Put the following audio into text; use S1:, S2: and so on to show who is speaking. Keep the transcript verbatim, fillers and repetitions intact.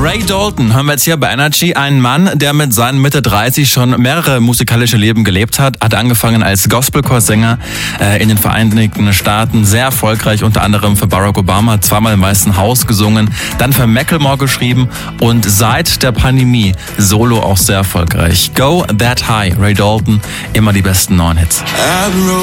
S1: Ray Dalton hören wir jetzt hier bei Energy. Ein Mann, der mit seinen Mitte dreißig schon mehrere musikalische Leben gelebt hat. Hat angefangen als Gospelchorsänger äh, in den Vereinigten Staaten. Sehr erfolgreich, unter anderem für Barack Obama. Zweimal im Weißen Haus gesungen. Dann für Macklemore geschrieben. Und seit der Pandemie solo auch sehr erfolgreich. Go That High, Ray Dalton. Immer die besten neuen Hits.